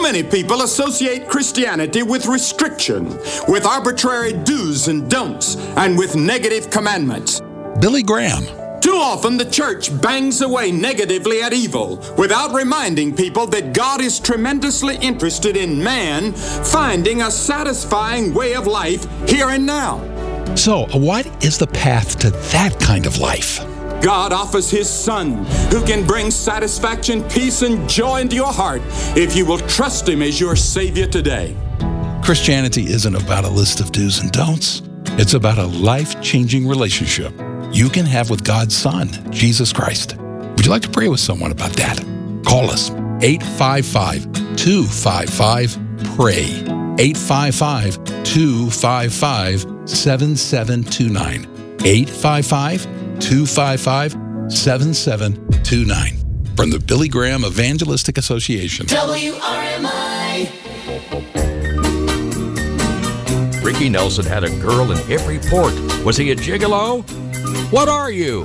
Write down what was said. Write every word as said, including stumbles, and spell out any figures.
many people associate Christianity with restriction, with arbitrary do's and don'ts, and with negative commandments. Billy Graham. Too often the church bangs away negatively at evil without reminding people that God is tremendously interested in man finding a satisfying way of life here and now. So, what is the path to that kind of life? God offers His Son, who can bring satisfaction, peace, and joy into your heart if you will trust Him as your Savior today. Christianity isn't about a list of do's and don'ts. It's about a life-changing relationship you can have with God's Son, Jesus Christ. Would you like to pray with someone about that? Call us, eight five five, two five five, P R A Y, eight five five, two five five, seven seven two nine, eight five five, two five five, seven seven two nine. From the Billy Graham Evangelistic Association. W R M I. Ricky Nelson had a girl in every port. Was he a gigolo? What are you?